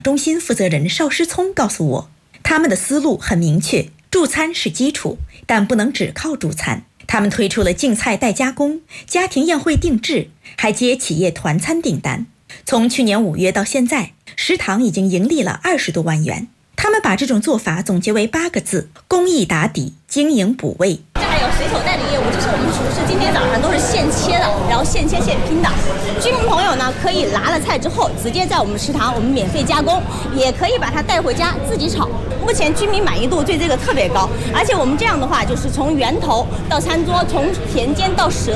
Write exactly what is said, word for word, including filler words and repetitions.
中心负责人邵诗聪告诉我，他们的思路很明确，助餐是基础，但不能只靠助餐。他们推出了竞菜代加工、家庭宴会定制，还接企业团餐订单。从去年五月到现在，食堂已经盈利了二十多万元。他们把这种做法总结为八个字：工艺打底，经营补位。 这还有随手带的业务，就是我们厨师今天早上都是现切的，然后现切现拼的。居民朋友呢，可以拿了菜之后，直接在我们食堂我们免费加工，也可以把它带回家自己炒。目前居民满意度对这个特别高，而且我们这样的话，就是从源头到餐桌，从田间到舌